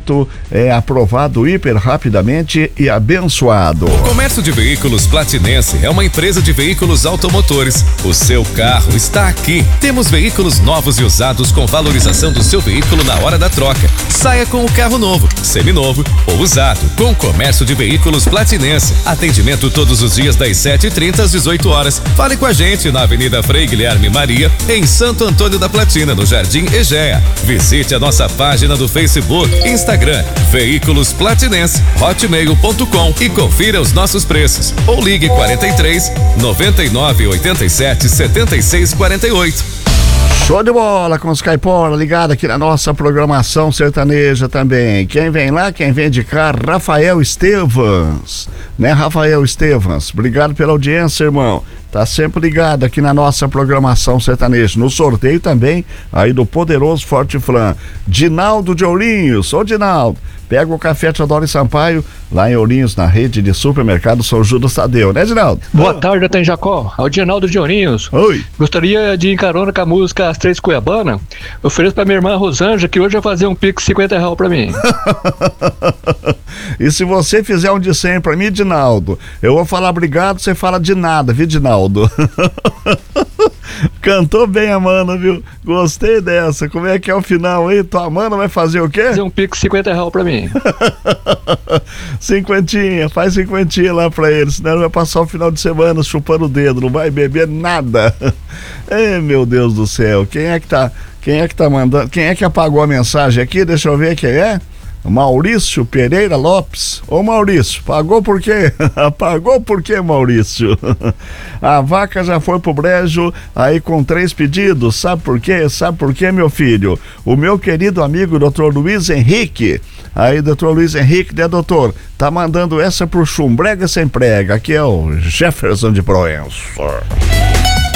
crédito é aprovado hiper rapidamente e abençoado. O Comércio de Veículos Platinense é uma empresa de veículos automotores. O seu carro está aqui. Temos veículos novos e usados com valorização do seu veículo na hora da troca. Saia com o carro novo, seminovo ou usado com o Comércio de Veículos Platinense. Atendimento todos os dias das 7h30 às 18 horas. Fale com a gente na Avenida Frei Guilherme Maria, em Santo Antônio da Platina, no Jardim Egea. Visite a nossa página do Facebook, Instagram, Veículos Platinense, hotmail.com e confira os nossos preços. Ou ligue 43 99 87 76 48. Show de bola com os Caipora, ligado aqui na nossa programação sertaneja também. Quem vem lá, quem vem de cá, Rafael Estevans, né, Rafael Estevans? Obrigado pela audiência, irmão. Tá sempre ligado aqui na nossa programação sertaneja. No sorteio também, aí do poderoso Forte Flan. Dinaldo de Ourinhos. Ô, Dinaldo, pega o café Teodoro e Sampaio, lá em Ourinhos, na rede de supermercado São Judas Tadeu, né, Dinaldo? Boa tarde, Até Jacó. É o Dinaldo de Ourinhos. Oi. Gostaria de ir em carona com a música As Três Cuiabana. Eu ofereço pra minha irmã Rosângela, que hoje vai fazer um pix R$50 pra mim. E se você fizer um de 100 pra mim, Dinaldo, eu vou falar obrigado, você fala de nada, viu, Dinaldo? Cantou bem a mana, viu? Gostei dessa. Como é que é o final aí? Tua mana vai fazer o quê? Fazer um pix R$50 pra mim. Cinquentinha, faz cinquentinha lá pra ele, senão ele vai passar o final de semana chupando o dedo, não vai beber nada. Ei, meu Deus do céu, quem é que tá mandando? Quem é que apagou a mensagem aqui? Deixa eu ver quem é. Maurício Pereira Lopes. Ô, Maurício, pagou por quê? Pagou por quê, Maurício? A vaca já foi pro brejo aí com 3 pedidos. Sabe por quê? Sabe por quê, meu filho? O meu querido amigo Dr. Luiz Henrique. Aí, Dr. Luiz Henrique, né, doutor? Tá mandando essa pro Chumbrega Sem Prega. Aqui é o Jefferson de Proença.